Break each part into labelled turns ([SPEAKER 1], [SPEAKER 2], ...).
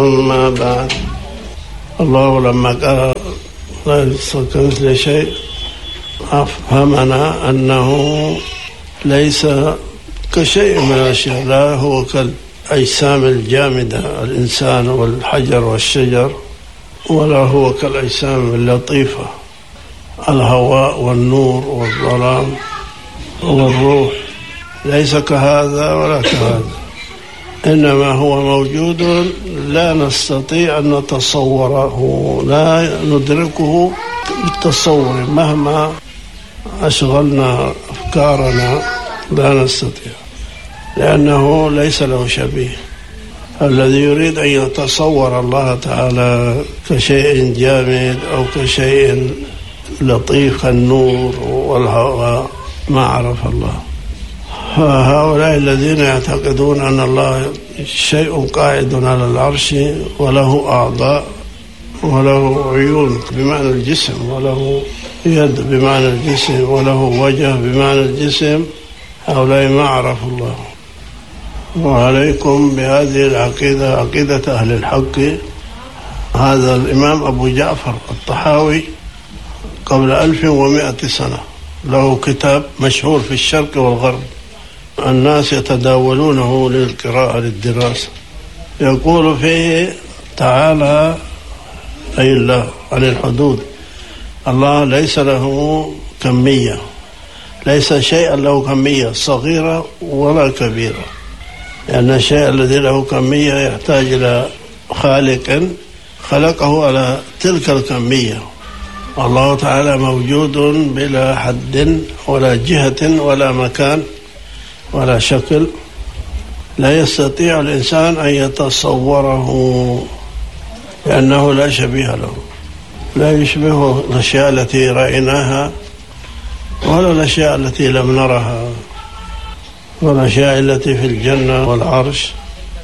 [SPEAKER 1] أما بعد، الله لما قال لا يصل كمثل شيء أفهمنا أنه ليس كشيء من الأشياء، لا هو كالأجسام الجامدة الإنسان والحجر والشجر، ولا هو كالأجسام اللطيفة الهواء والنور والظلام والروح، ليس كهذا ولا كهذا، إنما هو موجود لا نستطيع أن نتصوره، لا ندركه بالتصور مهما أشغلنا أفكارنا، لا نستطيع، لأنه ليس له شبيه. الذي يريد أن يتصور الله تعالى كشيء جامد أو كشيء لطيف كالنور والهواء ما عرف الله. هؤلاء الذين يعتقدون أن الله شيء قاعد على العرش وله أعضاء وله عيون بمعنى الجسم، وله يد بمعنى الجسم، وله وجه بمعنى الجسم، هؤلاء ما عرفوا الله. وعليكم بهذه العقيدة، عقيدة أهل الحق. هذا الإمام أبو جعفر الطحاوي قبل 1100 سنة له كتاب مشهور في الشرق والغرب، الناس يتداولونه للقراءة للدراسة، يقول فيه تعالى أي الله عن الحدود. الله ليس له كمية، ليس شيئا له كمية صغيرة ولا كبيرة، لأن الشيء الذي له كمية يحتاج إلى خالق خلقه على تلك الكمية. الله تعالى موجود بلا حد ولا جهة ولا مكان ولا شكل، لا يستطيع الإنسان أن يتصوره لأنه لا شبيه له، لا يشبه الأشياء التي رأيناها ولا الأشياء التي لم نرها، والأشياء التي في الجنة والعرش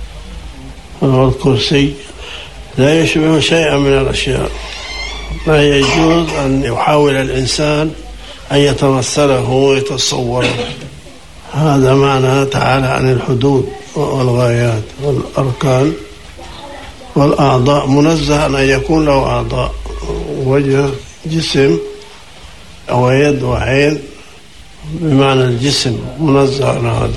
[SPEAKER 1] والكرسي، لا يشبه شيئا من الأشياء. لا يجوز أن يحاول الإنسان أن يتمثله ويتصوره. هذا معنى تعالى عن الحدود والغايات والأركان والأعضاء، منزه أن يكون له أعضاء، وجه، جسم أو يد وعين بمعنى الجسم، منزه عن هذا.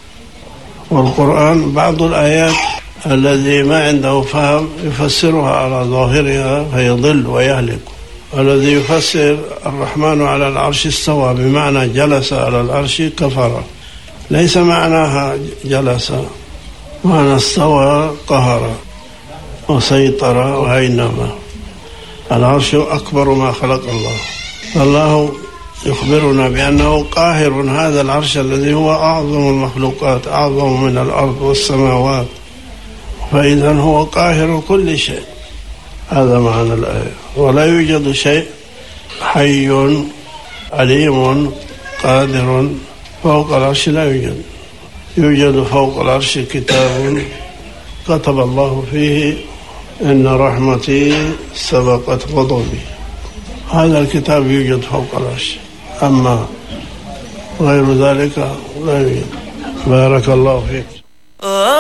[SPEAKER 1] والقرآن بعض الآيات الذي ما عنده فهم يفسرها على ظاهرها فيضل ويهلك. الذي يفسر الرحمن على العرش استوى بمعنى جلس على العرش كفر، ليس معناها جلس، معنى استوى قهر وسيطر وهينما. العرش أكبر ما خلق الله، الله يخبرنا بأنه قاهر هذا العرش الذي هو أعظم المخلوقات، أعظم من الأرض والسماوات، فإذا هو قاهر كل شيء. هذا معنى الآية. ولا يوجد شيء حي عليم قادر فوق العرش، لا يوجد. يوجد فوق العرش كتاب كتب الله فيه إن رحمتي سبقت غضبي، هذا الكتاب يوجد فوق العرش، أما غير ذلك لا يوجد. بارك الله فيك.